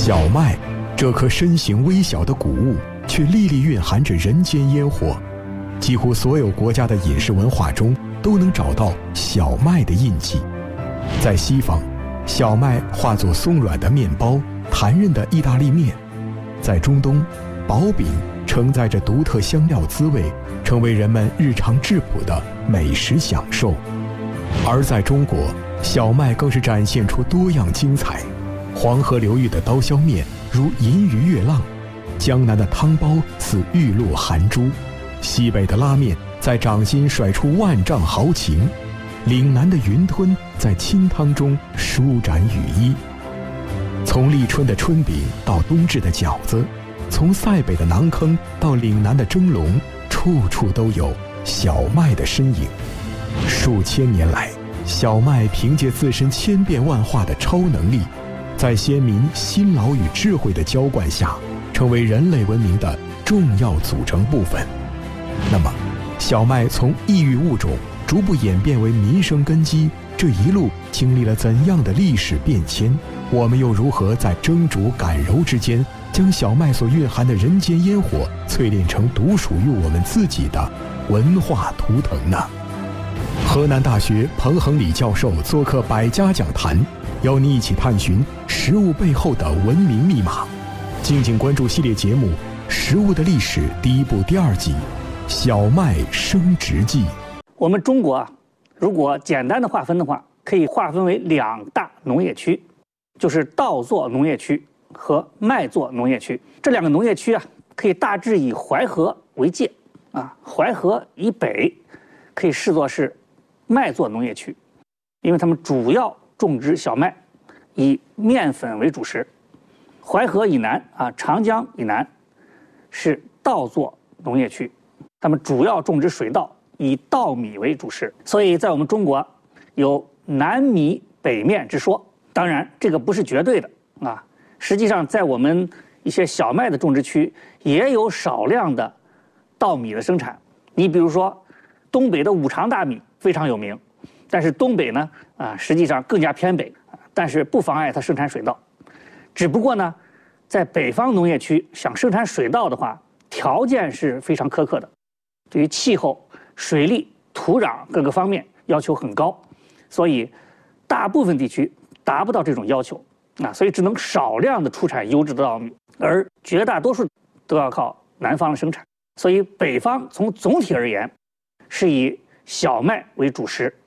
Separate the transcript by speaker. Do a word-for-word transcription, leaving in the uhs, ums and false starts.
Speaker 1: 小麦，这颗身形微小的谷物，却历历蕴含着人间烟火。几乎所有国家的饮食文化中都能找到小麦的印记。在西方，小麦化作松软的面包、弹韧的意大利面；在中东，薄饼承载着独特香料滋味，成为人们日常质朴的美食享受。而在中国，小麦更是展现出多样精彩。黄河流域的刀削面如银鱼跃浪，江南的汤包似玉露含珠，西北的拉面在掌心甩出万丈豪情，岭南的云吞在清汤中舒展羽衣。从立春的春饼到冬至的饺子，从塞北的馕坑到岭南的蒸笼，处处都有小麦的身影。数千年来，小麦凭借自身千变万化的超能力，在先民辛劳与智慧的浇灌下，成为人类文明的重要组成部分。那么，小麦从异域物种逐步演变为民生根基，这一路经历了怎样的历史变迁？我们又如何在蒸煮擀揉之间，将小麦所蕴含的人间烟火淬炼成独属于我们自己的文化图腾呢？河南大学彭恒礼教授做客百家讲坛，邀你一起探寻食物背后的文明密码。敬请关注系列节目《食物的历史》第一部第二集《小麦升值记》。
Speaker 2: 我们中国啊，如果简单的划分的话，可以划分为两大农业区，就是稻作农业区和麦作农业区。这两个农业区啊，可以大致以淮河为界啊，淮河以北可以视作是麦作农业区，因为他们主要种植小麦，以面粉为主食。淮河以南啊，长江以南是稻作农业区，他们主要种植水稻，以稻米为主食。所以在我们中国有南米北面之说。当然这个不是绝对的啊，实际上在我们一些小麦的种植区也有少量的稻米的生产。你比如说东北的五常大米非常有名，但是东北呢啊实际上更加偏北，但是不妨碍它生产水稻。只不过呢，在北方农业区想生产水稻的话，条件是非常苛刻的，对于气候、水利、土壤各个方面要求很高，所以大部分地区达不到这种要求啊，所以只能少量的出产优质的稻米，而绝大多数都要靠南方的生产。所以北方从总体而言是以小麦为主食，